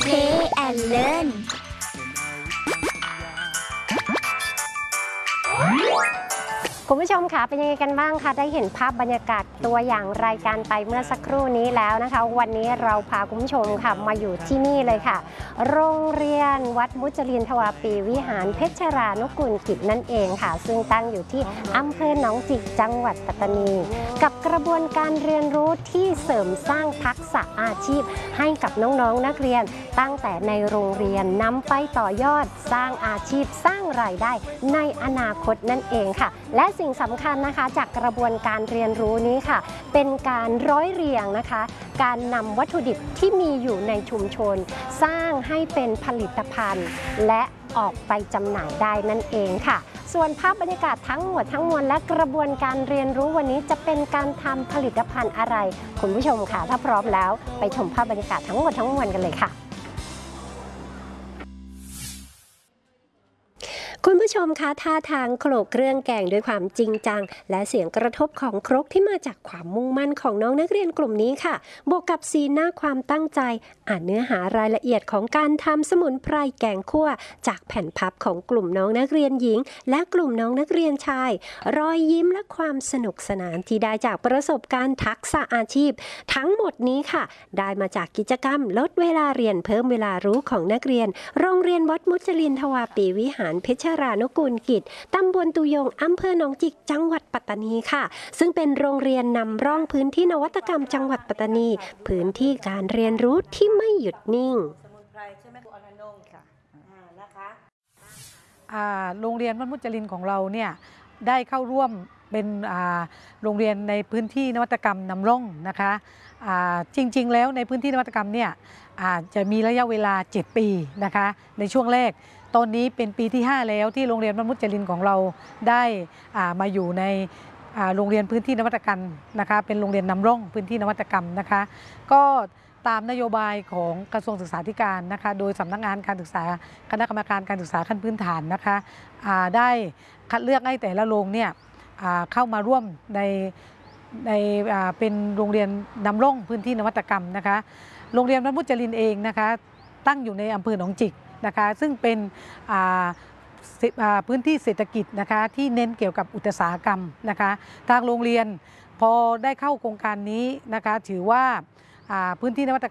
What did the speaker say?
Play and Learnคุณผู้ชมคะเป็นยังไงกันบ้างคะได้เห็นภาพบรรยากาศตัวอย่างรายการไปเมื่อสักครู่นี้แล้วนะคะวันนี้เราพาคุณผู้ชมค่ะมาอยู่ที่นี่เลยค่ะโรงเรียนวัดมุจลินทวาปีวิหารเพชรรานุกูลกิจนั่นเองค่ะซึ่งตั้งอยู่ที่อำเภอหนองจิกจังหวัดปัตตานีกับกระบวนการเรียนรู้ที่เสริมสร้างทักษะอาชีพให้กับน้องๆนักเรียนตั้งแต่ในโรงเรียนนำไปต่อยอดสร้างอาชีพสร้างรายได้ในอนาคตนั่นเองค่ะและสิ่งสำคัญนะคะจากกระบวนการเรียนรู้นี้ค่ะเป็นการร้อยเรียงนะคะการนำวัตถุดิบที่มีอยู่ในชุมชนสร้างให้เป็นผลิตภัณฑ์และออกไปจำหน่ายได้นั่นเองค่ะส่วนภาพบรรยากาศทั้งหมดทั้งมวลและกระบวนการเรียนรู้วันนี้จะเป็นการทำผลิตภัณฑ์อะไรคุณผู้ชมค่ะถ้าพร้อมแล้วไปชมภาพบรรยากาศทั้งหมดทั้งมวลกันเลยค่ะคุณผู้ชมคะท่าทางโขลกเครื่องแกงด้วยความจริงจังและเสียงกระทบของครกที่มาจากความมุ่งมั่นของน้องนักเรียนกลุ่มนี้ค่ะบวกกับสีหน้าความตั้งใจอ่านเนื้อหารายละเอียดของการทำสมุนไพรแกงคั่วจากแผ่นพับของกลุ่มน้องนักเรียนหญิงและกลุ่มน้องนักเรียนชายรอยยิ้มและความสนุกสนานที่ได้จากประสบการณ์ทักษะอาชีพทั้งหมดนี้ค่ะได้มาจากกิจกรรมลดเวลาเรียนเพิ่มเวลารู้ของนักเรียนโรงเรียนวัดมุจลินทวาปีวิหารเพชรรานุกูลกิจตำบลตุยงอำเภอหนองจิกจังหวัดปัตตานีค่ะซึ่งเป็นโรงเรียนนำร่องพื้นที่นวัตกรรมจังหวัดปัตตานีพื้นที่การเรียนรู้ที่ไม่หยุดนิ่งสมุนไพรใช่ไหมคุณอนันต์ค่ะนะคะโรงเรียนวัดมุจลินของเราเนี่ยได้เข้าร่วมเป็นโรงเรียนในพื้นที่นวัตกรรมนำร่องนะคะจริงๆแล้วในพื้นที่นวัตกรรมเนี่ยจะมีระยะเวลา7 ปีนะคะในช่วงแรกตอนนี้เป็นปีที่5แล้วที่โรงเรียนวัดมุจลินของเราได้มาอยู่ในโรงเรียนพื้นที่นวัตกรรมนะคะเป็นโรงเรียนนำร่องพื้นที่นวัตกรรมนะคะก็ตามนโยบายของกระทรวงศึกษาธิการนะคะโดยสำนักงานการศึกษาคณะกรรมการการศึกษาขั้นพื้นฐานนะคะได้คัดเลือกให้แต่ละโรงเนี่ยเข้ามาร่วมในเป็นโรงเรียนนำร่องพื้นที่นวัตกรรมนะคะโรงเรียนวัดมุจลินเองนะคะตั้งอยู่ในอำเภอหนองจิกนะคะซึ่งเป็นพื้นที่เศรษฐกิจนะคะที่เน้นเกี่ยวกับอุตสาหกรรมนะคะทางโรงเรียนพอได้เข้าโครงการนี้นะคะถือว่าพื้นที่นวัต